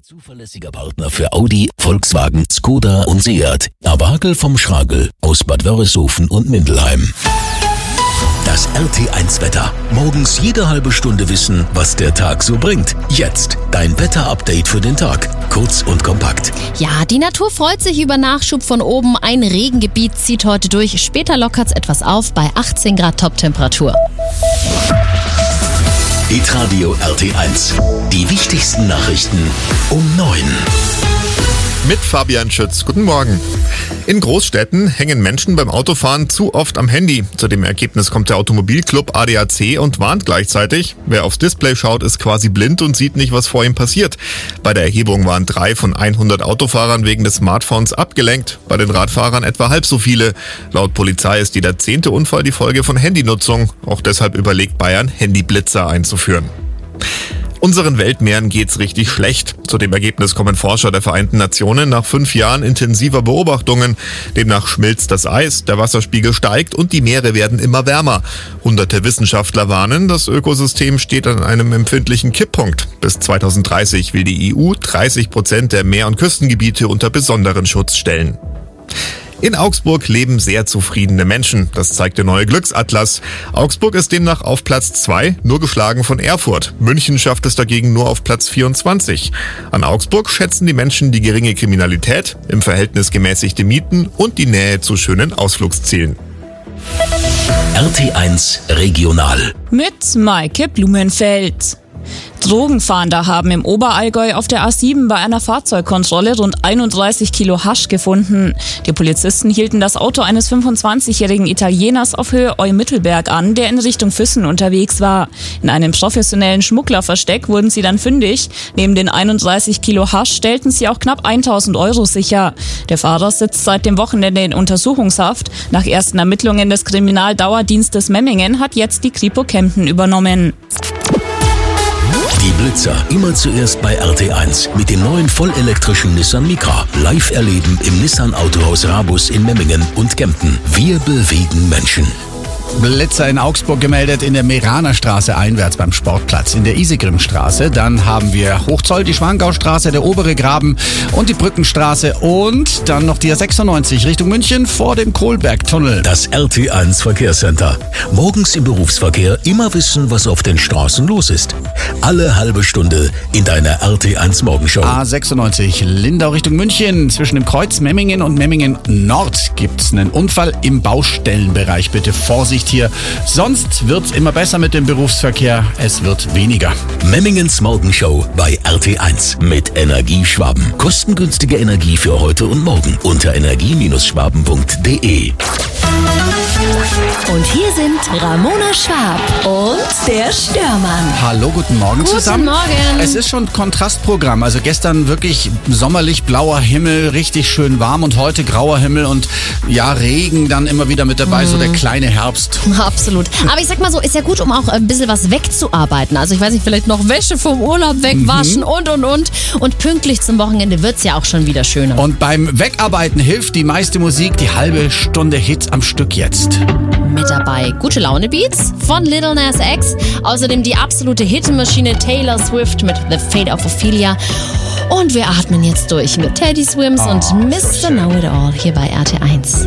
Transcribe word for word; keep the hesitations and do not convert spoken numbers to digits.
Zuverlässiger Partner für Audi, Volkswagen, Skoda und Seat. Abagel vom Schragel aus Bad Wörishofen und Mindelheim. Das R T eins Wetter. Morgens jede halbe Stunde wissen, was der Tag so bringt. Jetzt dein Wetter-Update für den Tag. Kurz und kompakt. Ja, die Natur freut sich über Nachschub von oben. Ein Regengebiet zieht heute durch. Später lockert es etwas auf bei achtzehn Grad Toptemperatur. Hitradio R T eins. Die wichtigsten Nachrichten um neun. Mit Fabian Schütz. Guten Morgen. In Großstädten hängen Menschen beim Autofahren zu oft am Handy. Zu dem Ergebnis kommt der Automobilclub A D A C und warnt gleichzeitig. Wer aufs Display schaut, ist quasi blind und sieht nicht, was vor ihm passiert. Bei der Erhebung waren drei von hundert Autofahrern wegen des Smartphones abgelenkt. Bei den Radfahrern etwa halb so viele. Laut Polizei ist jeder zehnte Unfall die Folge von Handynutzung. Auch deshalb überlegt Bayern, Handyblitzer einzuführen. Unseren Weltmeeren geht's richtig schlecht. Zu dem Ergebnis kommen Forscher der Vereinten Nationen nach fünf Jahren intensiver Beobachtungen. Demnach schmilzt das Eis, der Wasserspiegel steigt und die Meere werden immer wärmer. Hunderte Wissenschaftler warnen, das Ökosystem steht an einem empfindlichen Kipppunkt. Bis zweitausenddreißig will die E U dreißig Prozent der Meer- und Küstengebiete unter besonderen Schutz stellen. In Augsburg leben sehr zufriedene Menschen. Das zeigt der neue Glücksatlas. Augsburg ist demnach auf Platz zwei, nur geschlagen von Erfurt. München schafft es dagegen nur auf Platz vierundzwanzig. An Augsburg schätzen die Menschen die geringe Kriminalität, im Verhältnis gemäßigte Mieten und die Nähe zu schönen Ausflugszielen. R T eins Regional. Mit Maike Blumenfeld. Drogenfahnder haben im Oberallgäu auf der A sieben bei einer Fahrzeugkontrolle rund einunddreißig Kilo Hasch gefunden. Die Polizisten hielten das Auto eines fünfundzwanzigjährigen Italieners auf Höhe Eu-Mittelberg an, der in Richtung Füssen unterwegs war. In einem professionellen Schmugglerversteck wurden sie dann fündig. Neben den einunddreißig Kilo Hasch stellten sie auch knapp tausend Euro sicher. Der Fahrer sitzt seit dem Wochenende in Untersuchungshaft. Nach ersten Ermittlungen des Kriminaldauerdienstes Memmingen hat jetzt die Kripo Kempten übernommen. Die Blitzer immer zuerst bei R T eins mit dem neuen vollelektrischen Nissan Micra. Live erleben im Nissan Autohaus Rabus in Memmingen und Kempten. Wir bewegen Menschen. Blitzer in Augsburg gemeldet in der Meraner Straße einwärts beim Sportplatz, in der Isigrimstraße. Dann haben wir Hochzoll, die Schwangaustraße, der obere Graben und die Brückenstraße und dann noch die A sechsundneunzig Richtung München vor dem Kohlbergtunnel. Das R T eins Verkehrscenter. Morgens im Berufsverkehr immer wissen, was auf den Straßen los ist. Alle halbe Stunde in deiner R T eins Morgenshow. A sechsundneunzig Lindau Richtung München. Zwischen dem Kreuz Memmingen und Memmingen Nord gibt's einen Unfall im Baustellenbereich. Bitte Vorsicht hier. Sonst wird's immer besser mit dem Berufsverkehr. Es wird weniger. Memmingens Morgenshow bei R T eins mit Energieschwaben. Kostengünstige Energie für heute und morgen unter energie Schwaben punkt de. Und hier sind Ramona Schwab und der Störmann. Hallo, guten Morgen Guten zusammen. Morgen. Es ist schon Kontrastprogramm. Also gestern wirklich sommerlich blauer Himmel, richtig schön warm und heute grauer Himmel und ja, Regen dann immer wieder mit dabei, mm. so der kleine Herbst. Absolut. Aber ich sag mal so, ist ja gut, um auch ein bisschen was wegzuarbeiten. Also ich weiß nicht, vielleicht noch Wäsche vom Urlaub wegwaschen mhm. und, und, und. Und pünktlich zum Wochenende wird's ja auch schon wieder schöner. Und beim Wegarbeiten hilft die meiste Musik, die halbe Stunde Hits am Stück jetzt. Mit dabei gute Laune Beats von Lil Nas X, außerdem die absolute Hitmaschine Taylor Swift mit The Fate of Ophelia und wir atmen jetzt durch mit Teddy Swims oh, und Mister Know It All hier bei R T eins.